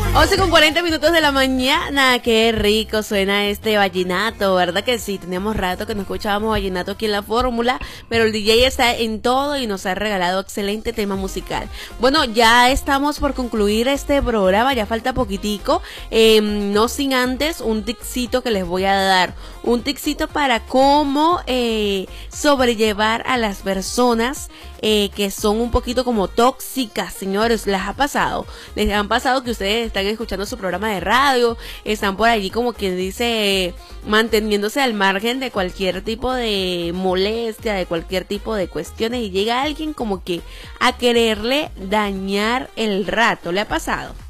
11:40 de la mañana, qué rico suena este vallenato, ¿verdad que sí? Teníamos rato que no escuchábamos vallenato aquí en la fórmula, pero el DJ está en todo y nos ha regalado excelente tema musical. Bueno, ya estamos por concluir este programa, ya falta poquitico, no sin antes un ticito que les voy a dar, un ticito para cómo sobrellevar a las personas que son un poquito como tóxicas, señores. ¿Les ha pasado? ¿Les han pasado que ustedes están escuchando su programa de radio, están por allí como quien dice manteniéndose al margen de cualquier tipo de molestia, de cualquier tipo de cuestiones, y llega alguien como que a quererle dañar el rato? ¿Le ha pasado?